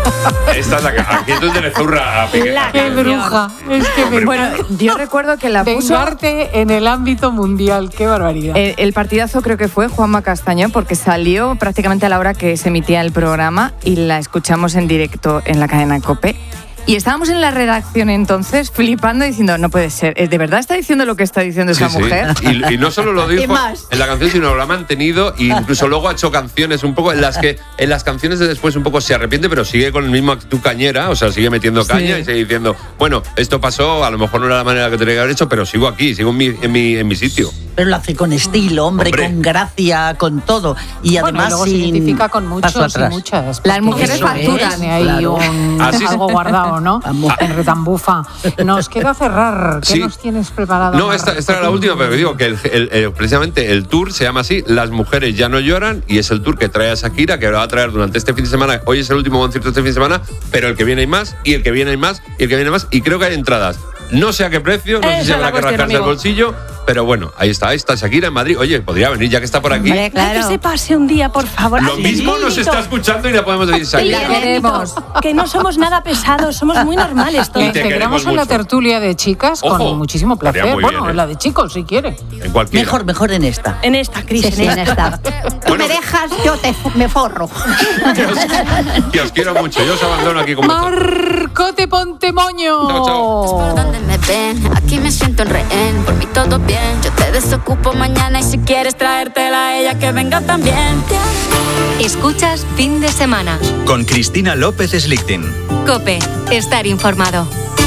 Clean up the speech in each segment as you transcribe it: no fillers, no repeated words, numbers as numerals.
Esta es la actitud de Lezurra a Piqué. ¡Qué bruja! Es que Bueno, yo recuerdo que la puso... Vengarte en el ámbito mundial, qué barbaridad. El partidazo creo que fue Juanma Castaño, porque salió prácticamente a la hora que se emitía el programa y la escuchamos en directo en la cadena COPE. Y estábamos en la redacción entonces flipando diciendo, no puede ser, ¿de verdad está diciendo lo que está diciendo esa mujer? Y no solo lo dijo en la canción, sino lo ha mantenido e incluso luego ha hecho canciones un poco en las que en las canciones de después un poco se arrepiente, pero sigue con el mismo actitud cañera, o sea, sigue metiendo caña y sigue diciendo, bueno, esto pasó, a lo mejor no era la manera que tenía que haber hecho, pero sigo aquí, sigo en mi sitio. Pero lo hace con estilo, hombre, con gracia, con todo. Y además luego se identifica con muchos y muchas. Las mujeres facturan. Tiene ahí algo guardado, ¿no? En retambufa. Nos queda cerrar. ¿Qué nos tienes preparado? No, esta era la última, pero digo que precisamente el tour se llama así, Las mujeres ya no lloran, y es el tour que trae a Shakira, que lo va a traer durante este fin de semana. Hoy es el último concierto de este fin de semana, pero el que viene hay más, y el que viene hay más, y el que viene más, y creo que hay entradas. No sé a qué precio, no sé si habrá que rascarse el bolsillo, pero bueno, ahí está Shakira en Madrid. Oye, podría venir ya que está por aquí. Hombre, claro. Que se pase un día, por favor. Lo mismo nos está escuchando y la podemos decir Shakira. La queremos. Que no somos nada pesados, somos muy normales todos. Y integramos en la tertulia de chicas. Ojo, con muchísimo placer. Bueno, en la de chicos, si quiere. En cualquiera. Mejor en esta. En esta, Cris, en esta. Tú me dejas, yo me forro. Que os quiero mucho, yo os abandono aquí con Marcote Pontemoño. Chao. Me ven, aquí me siento en rehén, por mí todo bien, yo te desocupo mañana y si quieres traértela a ella que venga también. Escuchas Fin de Semana con Cristina López Slichting. COPE, estar informado.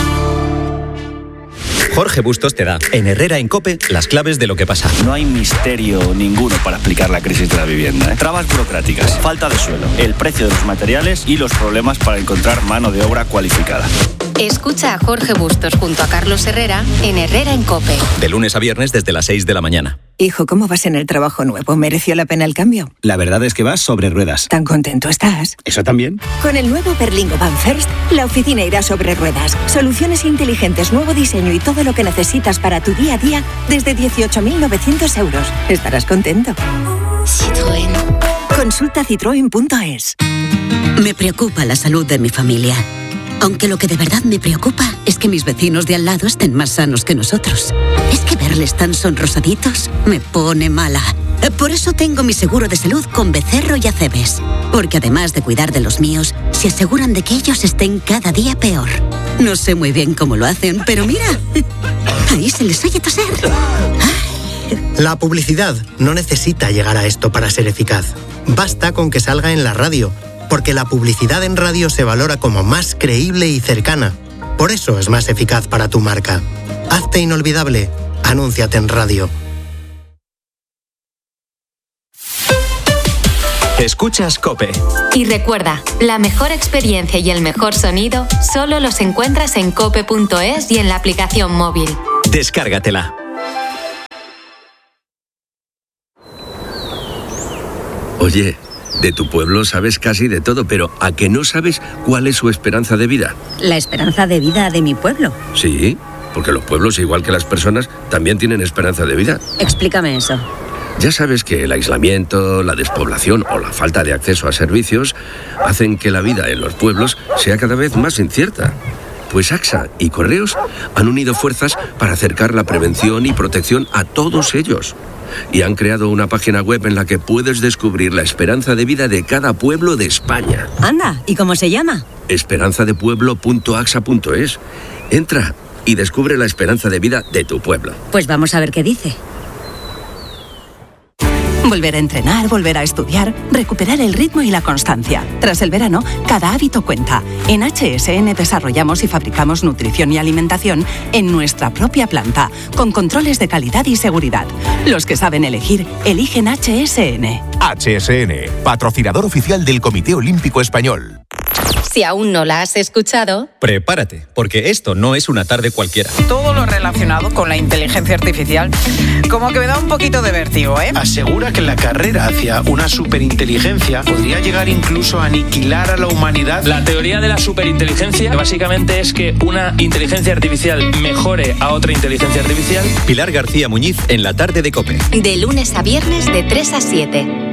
Jorge Bustos te da, en Herrera en COPE, las claves de lo que pasa. No hay misterio ninguno para explicar la crisis de la vivienda. Trabas burocráticas, falta de suelo, el precio de los materiales y los problemas para encontrar mano de obra cualificada. Escucha a Jorge Bustos junto a Carlos Herrera en Herrera en COPE. De lunes a viernes desde las 6 de la mañana. Hijo, ¿cómo vas en el trabajo nuevo? ¿Mereció la pena el cambio? La verdad es que vas sobre ruedas. ¿Tan contento estás? ¿Eso también? Con el nuevo Berlingo Van First, la oficina irá sobre ruedas. Soluciones inteligentes, nuevo diseño y todo lo que necesitas para tu día a día desde 18.900 euros. Estarás contento. Citroën. Consulta citroen.es. Me preocupa la salud de mi familia. Aunque lo que de verdad me preocupa es que mis vecinos de al lado estén más sanos que nosotros. Es que verles tan sonrosaditos me pone mala. Por eso tengo mi seguro de salud con Becerro y Acebes. Porque además de cuidar de los míos, se aseguran de que ellos estén cada día peor. No sé muy bien cómo lo hacen, pero mira, ahí se les oye toser. La publicidad no necesita llegar a esto para ser eficaz. Basta con que salga en la radio, porque la publicidad en radio se valora como más creíble y cercana. Por eso es más eficaz para tu marca. Hazte inolvidable. Anúnciate en radio. Escuchas COPE. Y recuerda, la mejor experiencia y el mejor sonido solo los encuentras en cope.es y en la aplicación móvil. Descárgatela. Oye, de tu pueblo sabes casi de todo, pero ¿a que no sabes cuál es su esperanza de vida? ¿La esperanza de vida de mi pueblo? Sí, porque los pueblos, igual que las personas, también tienen esperanza de vida. Explícame eso. Ya sabes que el aislamiento, la despoblación o la falta de acceso a servicios hacen que la vida en los pueblos sea cada vez más incierta. Pues AXA y Correos han unido fuerzas para acercar la prevención y protección a todos ellos. Y han creado una página web en la que puedes descubrir la esperanza de vida de cada pueblo de España. Anda, ¿y cómo se llama? esperanzadepueblo.axa.es. Entra y descubre la esperanza de vida de tu pueblo. Pues vamos a ver qué dice. Volver a entrenar, volver a estudiar, recuperar el ritmo y la constancia. Tras el verano, cada hábito cuenta. En HSN desarrollamos y fabricamos nutrición y alimentación en nuestra propia planta, con controles de calidad y seguridad. Los que saben elegir, eligen HSN. HSN, patrocinador oficial del Comité Olímpico Español. Si aún no la has escuchado, prepárate, porque esto no es una tarde cualquiera. Todo lo relacionado con la inteligencia artificial, como que me da un poquito de vértigo, ¿eh? Asegura que la carrera hacia una superinteligencia podría llegar incluso a aniquilar a la humanidad. La teoría de la superinteligencia básicamente es que una inteligencia artificial mejore a otra inteligencia artificial. Pilar García Muñiz en la tarde de COPE. De lunes a viernes de 3 a 7.